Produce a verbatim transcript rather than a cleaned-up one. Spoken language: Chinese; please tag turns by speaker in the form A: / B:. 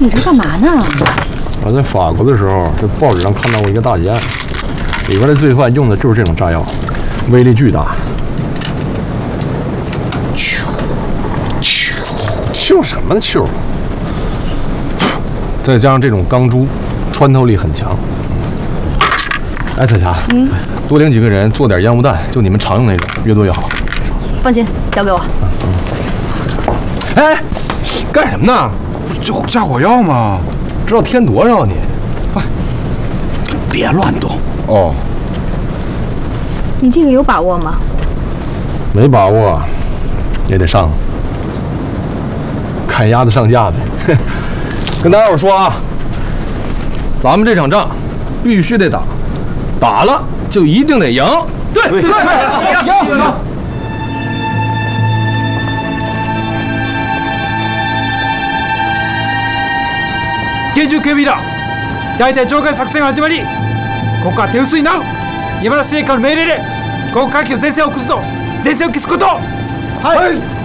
A: 你这干嘛呢？
B: 我在法国的时候，在报纸上看到过一个大劫案，里边的罪犯用的就是这种炸药，威力巨大。咻咻，咻什么咻？再加上这种钢珠，穿透力很强。哎，彩霞，嗯，多领几个人做点烟雾弹，就你们常用那种，越多越好。
A: 放心，交给我。
B: 哎，干什么呢？
C: 这架火药吗？
B: 知道添多少你？快，
C: 别乱动。
B: 哦，
A: 你这个有把握吗？
B: 没把握，也得上。看鸭子上架的。跟大家伙说啊，咱们这场仗必须得打，打了就一定得赢。对对对，赢赢。
D: 厳重警備だ。大隊場外作戦が始まり、ここは手薄になる。山田司令官の命令でこの火器を前線を崩すぞ。前線を消すこと。
B: はい。